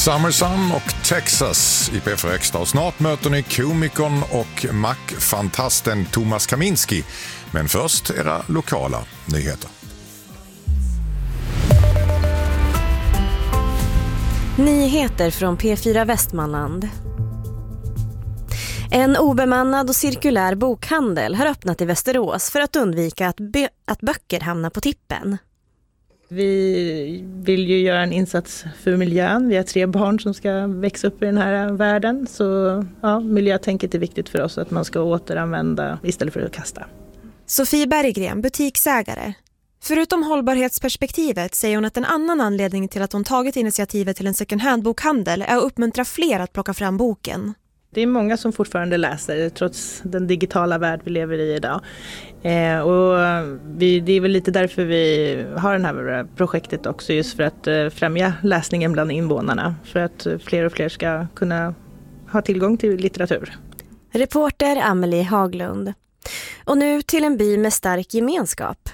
Summersun och Texas i P4 Extra. Och snart möter ni komikern och Mac-fantasten Thomas Kaminski. Men först era lokala nyheter. Nyheter från P4 Västmanland. En obemannad och cirkulär bokhandel har öppnat i Västerås för att undvika att böcker hamnar på tippen. Vi vill ju göra en insats för miljön. Vi har 3 barn som ska växa upp i den här världen. Så ja, miljötänket är viktigt för oss, att man ska återanvända istället för att kasta. Sofie Berggren, butiksägare. Förutom hållbarhetsperspektivet säger hon att en annan anledning till att hon tagit initiativet till en second hand-bokhandel är att uppmuntra fler att plocka fram boken. Det är många som fortfarande läser trots den digitala värld vi lever i idag. Det är väl lite därför vi har det här projektet också, just för att främja läsningen bland invånarna. För att fler och fler ska kunna ha tillgång till litteratur. Reporter Amelie Haglund. Och nu till en by med stark gemenskap.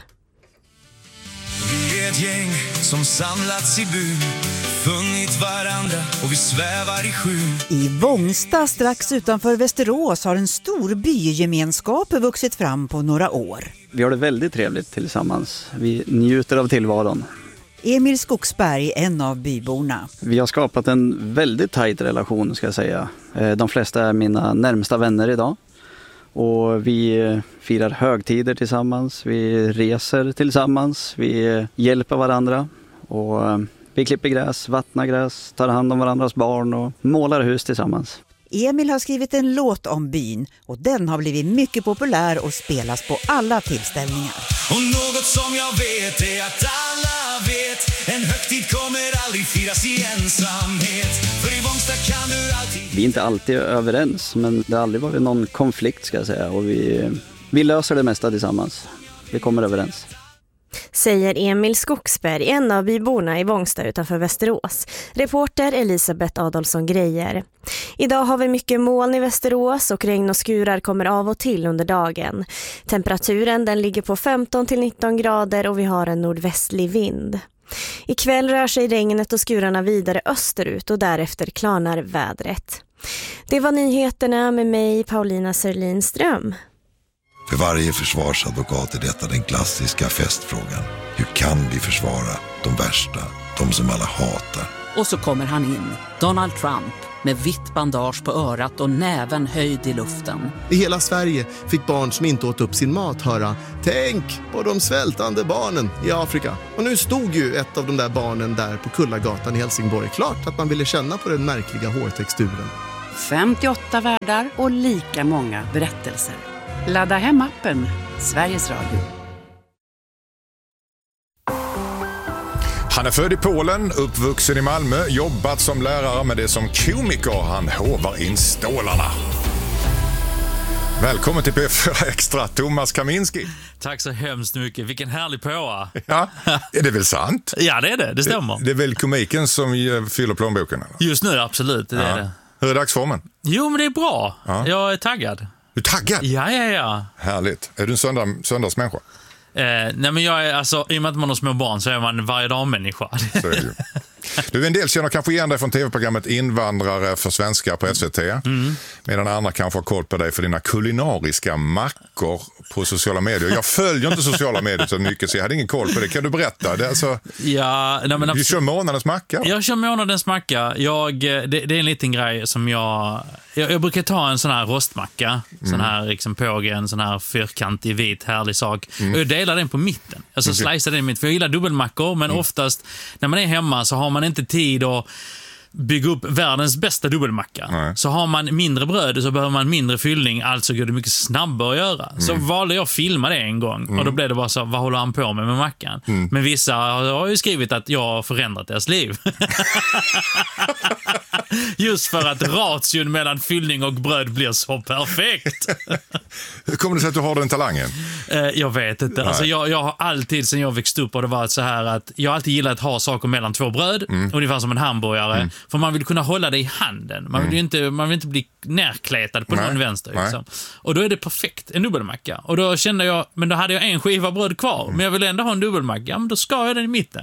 Vi är ett gäng som samlats i byn, funnit varandra och vi svävar i skyn. I Vångsta strax utanför Västerås har en stor bygemenskap vuxit fram på några år. Vi har det väldigt trevligt tillsammans. Vi njuter av tillvaron. Emil Skogsberg, en av byborna. Vi har skapat en väldigt tajt relation, ska jag säga. De flesta är mina närmsta vänner idag. Och vi firar högtider tillsammans, vi reser tillsammans, vi hjälper varandra och vi klipper gräs, vattnar gräs, tar hand om varandras barn och målar hus tillsammans. Emil har skrivit en låt om byn och den har blivit mycket populär och spelas på alla tillställningar. Och något som jag vet är att alla vet, en högtid kommer aldrig firas i ensamhet. För i Vångsta kan du alltid... Vi är inte alltid överens, men det har aldrig varit någon konflikt, ska jag säga. Och vi löser det mesta tillsammans. Vi kommer överens. Säger Emil Skogsberg, en av byborna i Vångsta utanför Västerås. Reporter Elisabeth Adolfsson Grejer. Idag har vi mycket moln i Västerås och regn och skurar kommer av och till under dagen. Temperaturen den ligger på 15-19 grader och vi har en nordvästlig vind. Ikväll rör sig regnet och skurarna vidare österut och därefter klarnar vädret. Det var nyheterna med mig, Paulina Sörlinström. För varje försvarsadvokat är detta den klassiska festfrågan. Hur kan vi försvara de värsta, de som alla hatar? Och så kommer han in, Donald Trump, med vitt bandage på örat och näven höjd i luften. I hela Sverige fick barn som inte åt upp sin mat höra: tänk på de svältande barnen i Afrika. Och nu stod ju ett av de där barnen där på Kullagatan i Helsingborg. Klart att man ville känna på den märkliga hårtexturen. 58 världar och lika många berättelser. Ladda hem appen Sveriges Radio. Han är född i Polen, uppvuxen i Malmö, jobbat som lärare med det som komiker. Han hovar in stålarna. Välkommen till P4 Extra, Thomas Kaminski. Tack så hemskt mycket. Vilken härlig påa. Ja, är det väl sant? Ja, det är det. Det stämmer. Det är väl komiken som fyller plånboken? Eller? Just nu, absolut. Det är det. Hur är dagsformen? Jo, men det är bra. Ja. Jag är taggad. Du är taggad? Ja. Härligt. Är du en söndagsmänniska? Nej, men jag är alltså, i och med att man har små barn så är man varje dag människa. Så är det ju. Du, en del känner kanske igen dig från tv-programmet Invandrare för svenskar på SVT. Medan andra kanske har koll på dig för dina kulinariska mackor på sociala medier. Jag följer inte sociala medier så mycket så jag hade ingen koll på det. Kan du berätta? Det är alltså, du kör månadens macka? Jag kör månadens macka. Det är en liten grej som jag brukar ta en sån här rostmacka. Sån här liksom påge, en sån här fyrkantig, vit, härlig sak. Och jag delar den på mitten. Alltså slicear den i mitten. För jag gillar dubbelmackor, men oftast när man är hemma så har man inte tid att bygga upp världens bästa dubbelmacka. Nej. Så har man mindre bröd så behöver man mindre fyllning, alltså går det mycket snabbare att göra. Så valde jag att filma det en gång och då blev det bara så, vad håller han på med mackan? Men vissa har ju skrivit att jag har förändrat deras liv. Just för att ration mellan fyllning och bröd blir så perfekt. Hur kommer det sig att du har den talangen? Jag vet inte. Alltså jag har alltid, sen jag växte upp, och det var så här att jag alltid gillat att ha saker mellan två bröd, ungefär som en hamburgare. För man vill kunna hålla det i handen. Man vill inte bli närklätad på någon vänster. Liksom. Och då är det perfekt, en dubbelmacka. Och då kände jag, men då hade jag en skiva bröd kvar. Men jag vill ändå ha en dubbelmacka. Men då ska jag den i mitten.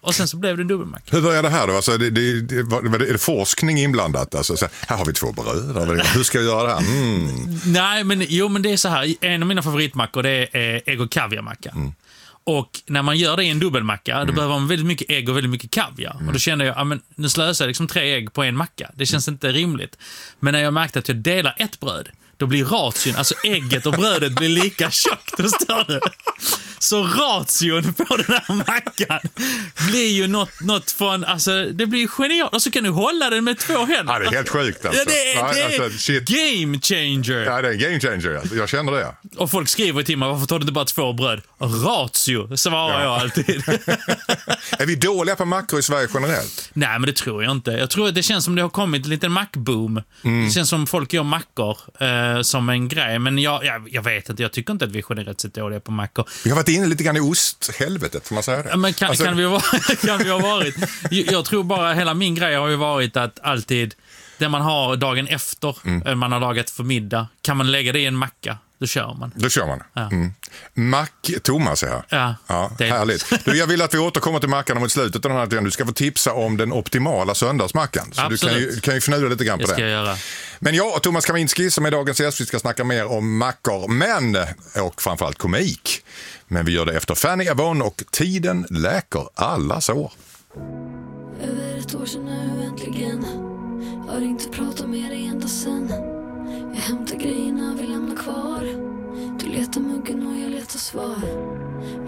Och sen så blev det en dubbelmacka. Hur började det här då? Alltså, är det forskning inblandat? Alltså, så här har vi 2 bröd. Hur ska vi göra det här? Nej, men det är så här. En av mina favoritmackor, det är ägg- och kaviarmacka. Och när man gör det i en dubbelmacka, då behöver man väldigt mycket ägg och väldigt mycket kaviar. Och då känner jag, nu slösar jag liksom 3 ägg på en macka. Det känns inte rimligt. Men när jag märkte att jag delar ett bröd, då blir ration, alltså ägget och brödet blir lika tjockt och större. Så ration på den här mackan blir ju något från, alltså det blir genialt. Och så kan du hålla den med 2 händer. Ja, det är helt sjukt alltså. Ja, det är game changer. Ja, det är en game changer. Jag känner det. Och folk skriver till mig, varför tar du inte bara 2 bröd? Ratio, svarar jag alltid. Är vi dåliga på mackor i Sverige generellt? Nej, men det tror jag inte. Jag tror att det känns som det har kommit en liten mackboom. Det känns som folk gör mackor som en grej. Men jag vet inte, jag tycker inte att vi generellt sett är dåliga på mackor. Vi har varit inne lite grann i osthelvetet, får man säga det? Ja, men kan vi ha varit? Jag tror bara, hela min grej har ju varit att alltid, det man har dagen efter man har lagat för middag, kan man lägga det i en macka. Då kör man. Ja. Mack-Thomas är här. Ja, härligt. Jag vill att vi återkommer till mackan mot slutet av den här. Du ska få tipsa om den optimala söndagsmackan. Så du kan ju fnula lite grann på det. Ska jag göra. Men jag och Thomas Kaminski som är dagens gäst, vi ska snacka mer om mackor, och framförallt komik. Men vi gör det efter Fanny Avon och Tiden läker alla sår. Över ett år sedan nu äntligen. Har inte pratat med dig ända sen. Jag hämtar grejerna vi lämnar kvar. Du letar muggen och jag letar svar.